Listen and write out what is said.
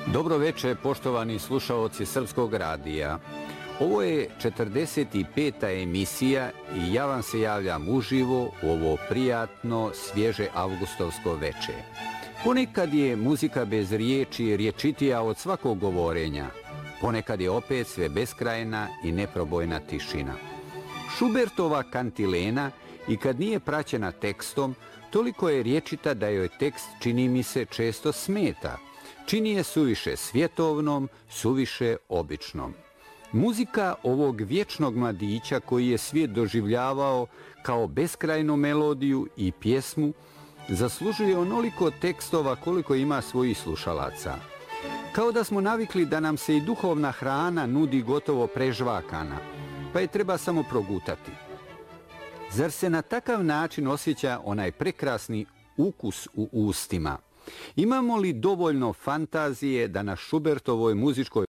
Dobro večer, poštovani slušaoci Srpskog radija. Ovo je 45. emisija i ja vam se javljam uživo u ovo prijatno, svježe avgustovsko večer. Ponekad je muzika bez riječi rječitija od svakog govorenja. Ponekad je opet sve beskrajna i neprobojna tišina. Šubertova kantilena, i kad nije praćena tekstom, toliko je rječita da joj tekst, čini mi se, često smeta. Čini je suviše svjetovnom, suviše običnom. Muzika ovog vječnog mladića koji je svijet doživljavao kao beskrajnu melodiju i pjesmu zaslužuje onoliko tekstova koliko ima svojih slušalaca. Kao da smo navikli da nam se i duhovna hrana nudi gotovo prežvakana, pa je treba samo progutati. Zar se na takav način osjeća onaj prekrasni ukus u ustima? Imamo li dovoljno fantazije da na Šubertovoj muzičkoj